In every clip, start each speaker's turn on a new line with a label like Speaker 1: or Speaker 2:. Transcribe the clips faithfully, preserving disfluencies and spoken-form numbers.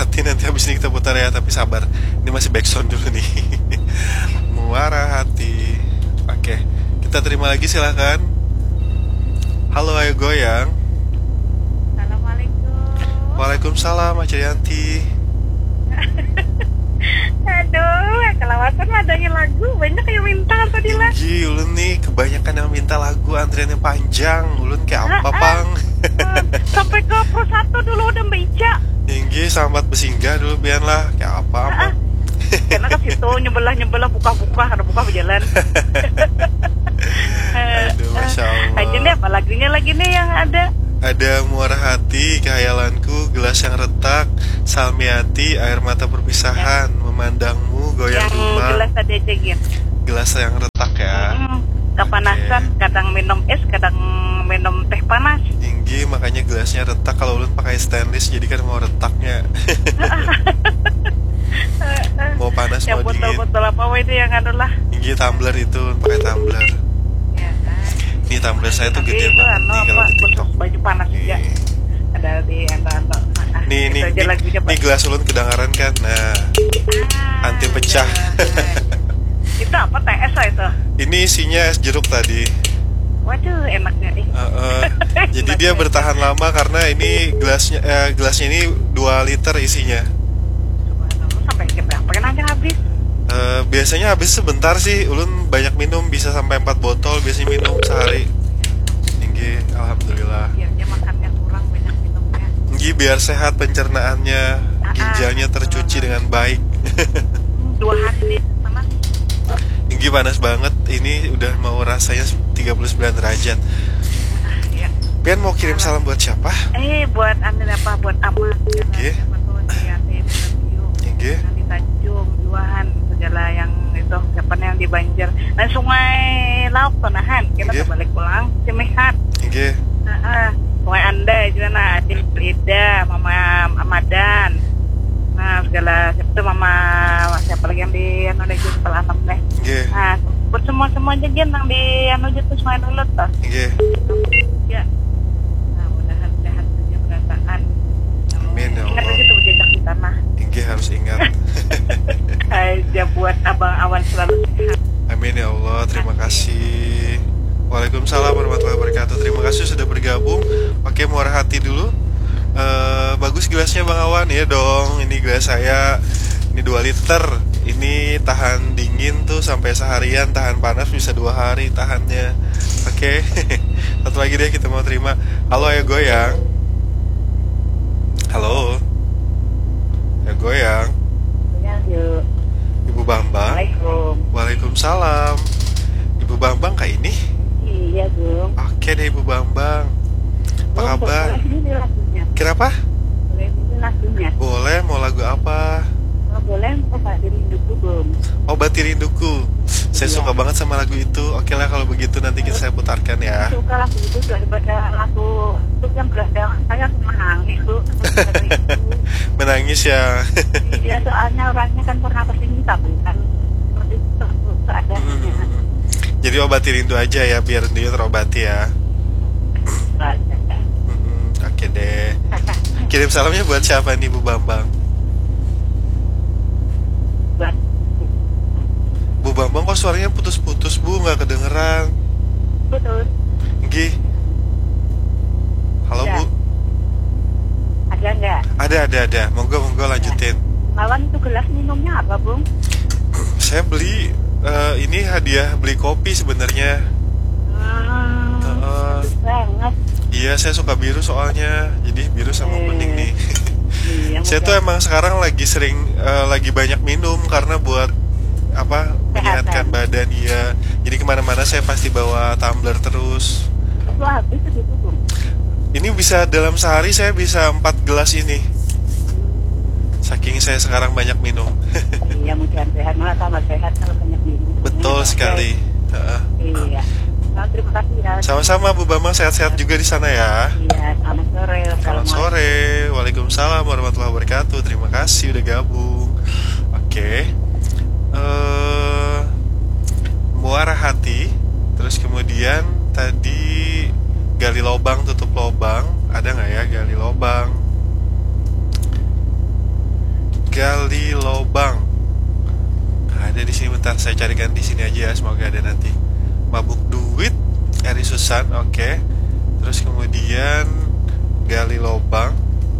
Speaker 1: hati nanti habis ini kita putar ya, tapi sabar. Ini masih backsound dulu nih. Muara hati. Oke, kita terima lagi silahkan. Halo, ayo goyang.
Speaker 2: Assalamualaikum.
Speaker 1: Waalaikumsalam, Aca Yanti.
Speaker 2: Aduh, kelawasan adanya lagu. Banyak yang minta tadi lah.
Speaker 1: Iji, ulun nih kebanyakan yang minta lagu, antriannya panjang. Ulun kayak apa, Pang?
Speaker 2: Sampai ke Pro satu dulu udah Mbak Ica.
Speaker 1: Tinggi sambat besinggah dulu biar lah. Kayak apa, apa.
Speaker 2: Karena ke situ nyebelah-nyebelah buka-buka, ada buka berjalan.
Speaker 1: Aduh, Masya Allah.
Speaker 2: Aja nih apa lagunya lagi nih yang ada?
Speaker 1: Ada muara hati, kehayalanku, gelas yang retak, salmiati, air mata perpisahan, ya. Memandangmu, goyang
Speaker 2: yang
Speaker 1: rumah.
Speaker 2: Yang gelas tadi aja gitu.
Speaker 1: Gelas yang retak ya.
Speaker 2: Hmm, kepanasan, okay. Kadang minum es, kadang minum teh panas.
Speaker 1: Tinggi, makanya gelasnya retak. Kalau ulun pakai stainless, jadi kan mau retaknya. Mau panas,
Speaker 2: yang
Speaker 1: mau dingin.
Speaker 2: Yang botol-botol apa itu yang anu lah.
Speaker 1: Tinggi tumbler itu, pakai tumbler. Ini tumbler saya tuh gede banget
Speaker 2: anu,
Speaker 1: nih kalau di TikTok.
Speaker 2: Baju panas juga. Ada di ando-ando.
Speaker 1: Nih, nih, nih, nih gelas ulun kedengaran kan. Nah, ah, anti pecah.
Speaker 2: Itu apa T S lah itu?
Speaker 1: Ini isinya es jeruk tadi.
Speaker 2: Waduh, enaknya nih.
Speaker 1: Uh, uh, jadi dia bertahan lama karena ini gelasnya eh, gelasnya ini dua liter isinya.
Speaker 2: Sampai jam berapa kan aja habis?
Speaker 1: Uh, biasanya habis sebentar sih. Ulun banyak minum, bisa sampai empat botol biasanya minum sehari. Tinggi, alhamdulillah.
Speaker 2: Biarnya makannya kurang, banyak minumnya.
Speaker 1: Tinggi biar sehat pencernaannya, ginjalnya tercuci dengan baik.
Speaker 2: Dua hari nih, panas.
Speaker 1: Tinggi panas banget. Ini udah mau rasanya tiga puluh sembilan derajat.
Speaker 2: Ya.
Speaker 1: Pian mau kirim salam buat siapa?
Speaker 2: Eh, buat Amin apa? Buat Aman.
Speaker 1: Oke. Tinggi.
Speaker 2: Di Tanjung, Juahan, segala yang itu, siapa yang di Banjar. Nah, Sungai Lauk Tonahan, kita okay. Balik pulang, Cimehat.
Speaker 1: Oke. Okay.
Speaker 2: Nah, Sungai Anda juga nah, Adik Ida, Mama Amadan. Nah, segala itu Mama siapa lagi yang di anu lagi kepala enam deh.
Speaker 1: Okay.
Speaker 2: Nah, buat semua-semua aja yang di anu jatuh Sungai Dulu tuh.
Speaker 1: Oke.
Speaker 2: Ya. Nah, mudah-mudahan sehat saja perasaan.
Speaker 1: Amin ya Allah.
Speaker 2: Ingat aja tuh jejak di tanah.
Speaker 1: Tinggi harus ingat.
Speaker 2: Aja buat Abang Awan selalu sehat.
Speaker 1: Amin ya Allah, terima kasih. Waalaikumsalam warahmatullahi wabarakatuh. Terima kasih sudah bergabung. Pakai muara hati dulu. Uh, bagus gelasnya Bang Awan. Ya dong, ini gelas saya. Ini dua liter. Ini tahan dingin tuh sampai seharian, tahan panas bisa dua hari tahannya. Oke. Okay. Satu lagi deh kita mau terima. Halo ya goyang. Halo. Ya goyang.
Speaker 2: Goyang yuk.
Speaker 1: Ibu Bambang.
Speaker 2: Waalaikumsalam.
Speaker 1: Waalaikumsalam. Ibu Bambang kah ini?
Speaker 2: Iya, Bung.
Speaker 1: Oke deh Ibu Bambang. Apa
Speaker 2: Bung,
Speaker 1: kabar?
Speaker 2: Ini lagunya.
Speaker 1: Kenapa?
Speaker 2: Boleh ini lagunya.
Speaker 1: Boleh, mau lagu apa?
Speaker 2: Oh, boleh, Obat Rinduku, Bung.
Speaker 1: Obat Rinduku. Saya iya. Suka banget sama lagu itu. Oke lah kalau begitu nanti kita saya putarkan ya.
Speaker 2: Saya suka lagu itu daripada lagu itu yang berada saya menangis tuh.
Speaker 1: Menangis ya.
Speaker 2: Iya, soalnya orangnya kan pernah kesini tapi kan seperti itu keadaannya.
Speaker 1: Hmm. Jadi obati rindu aja ya biar dia terobati ya. hmm, Oke deh. Kirim salamnya buat siapa nih Bu Bambang?
Speaker 2: Buat
Speaker 1: Bu Bambang kok suaranya putus-putus Bu, nggak kedengeran.
Speaker 2: Putus.
Speaker 1: Gih. Halo
Speaker 2: ada.
Speaker 1: Bu.
Speaker 2: Ada nggak?
Speaker 1: Ada ada ada. Monggo monggo lanjutin.
Speaker 2: Lawan itu gelas minumnya apa Bung?
Speaker 1: Saya beli uh, ini hadiah beli kopi sebenarnya.
Speaker 2: Hmm, uh, banget.
Speaker 1: Iya saya suka biru soalnya. Jadi biru sama
Speaker 2: eh,
Speaker 1: kuning nih.
Speaker 2: Iya,
Speaker 1: saya tuh emang sekarang lagi sering uh, lagi banyak minum karena buat apa menyehatkan badan ya. Jadi kemana-mana saya pasti bawa tumbler terus.
Speaker 2: Itu habis gitu Bung.
Speaker 1: Ini bisa dalam sehari saya bisa empat gelas ini. Saking saya sekarang banyak minum.
Speaker 2: Iya, mudah sehat, malah tambah sehat kalau banyak minum.
Speaker 1: Betul ya, sekali. Uh.
Speaker 2: Iya. Nah, terima kasih ya.
Speaker 1: Sama-sama Bu Bambang, sehat-sehat juga di sana ya.
Speaker 2: Iya, selamat sore.
Speaker 1: Selamat sore. Waalaikumsalam warahmatullahi wabarakatuh. Terima kasih udah gabung. Oke. Okay. Uh, muara hati. Terus kemudian tadi gali lobang tutup lobang. Ada nggak ya gali lobang? gali lobang. Nah, ada di sini, bentar saya carikan di sini aja ya, semoga ada nanti. Mabuk duit, Eri Susan, oke. Okay. Terus kemudian gali lobang,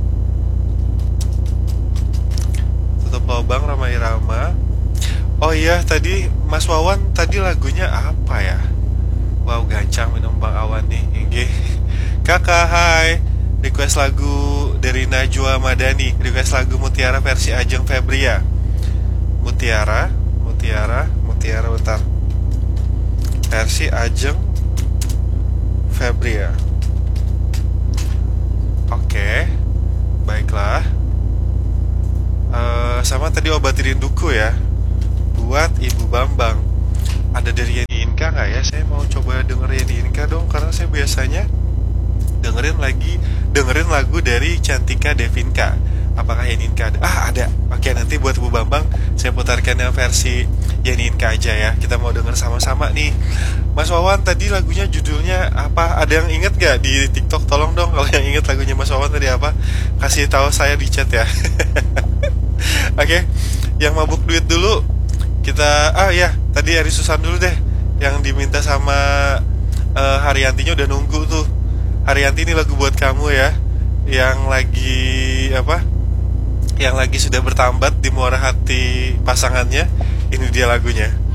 Speaker 1: tutup lobang, Rhoma Irama. Oh iya, tadi Mas Wawan tadi lagunya apa ya? Wow, gancang minum Bang Awan nih. Oke. Kakak, hai. Request lagu dari Najwa Madani. Request lagu Mutiara versi Ajeng Febria. Mutiara, Mutiara, Mutiara, bentar. Versi Ajeng Febria. Oke, baiklah. uh, Sama tadi Obati Rinduku ya, buat Ibu Bambang. Ada dari Yeni Inka nggak ya? Saya mau coba denger Yeni Inka dong, karena saya biasanya dengerin lagi dengerin lagu dari Cantika Devinka. Apakah Yeni Inka ada? Ah, ada. Oke, nanti buat Ibu Bambang saya putarkan yang versi Yeni Inka aja ya. Kita mau denger sama-sama nih. Mas Wawan tadi lagunya judulnya apa? Ada yang inget gak di TikTok? Tolong dong kalau yang inget lagunya Mas Wawan tadi apa, kasih tahu saya di chat ya. Oke, yang mabuk duit dulu kita. Ah ya, tadi Eri Susan dulu deh, yang diminta sama uh, Haryantinya udah nunggu tuh. Haryanti, ini lagu buat kamu ya, yang lagi apa? Yang lagi sudah bertambat di muara hati pasangannya. Ini dia lagunya.